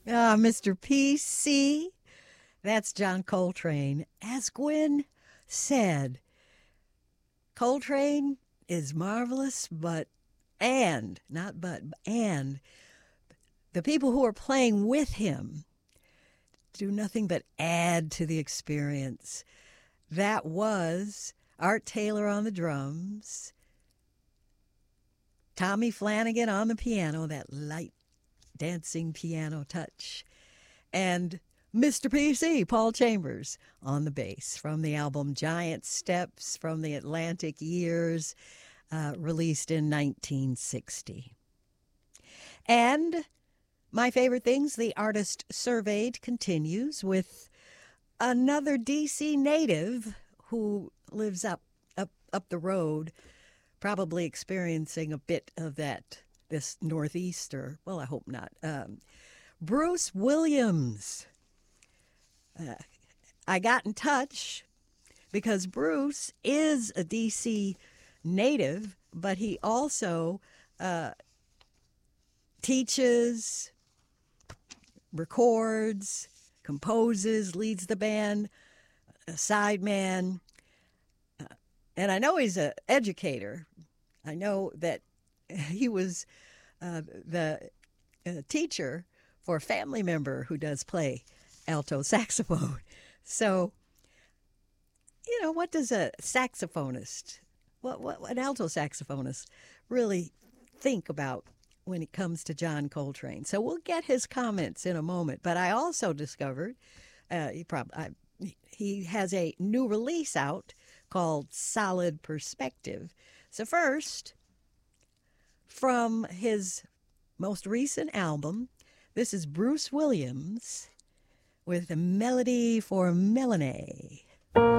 Ah, Mr. PC. That's John Coltrane. As Gwen said, Coltrane is marvelous, and the people who are playing with him do nothing but add to the experience. That was Art Taylor on the drums, Tommy Flanagan on the piano, that light dancing piano touch, and Mr. PC, Paul Chambers, on the bass from the album Giant Steps from the Atlantic Years, released in 1960. And my favorite things, the artist surveyed continues with another DC native who lives up the road, probably experiencing a bit of this northeaster. Well, I hope not. Bruce Williams. I got in touch because Bruce is a DC native, but he also teaches, records, composes, leads the band, a sideman. And I know he's an educator. I know that he was the teacher for a family member who does play alto saxophone. So, what does a saxophonist, what an alto saxophonist really think about when it comes to John Coltrane? So we'll get his comments in a moment. But I also discovered he has a new release out called Solid Perspective. So first, from his most recent album, this is Bruce Williams with a Melody for Melanie.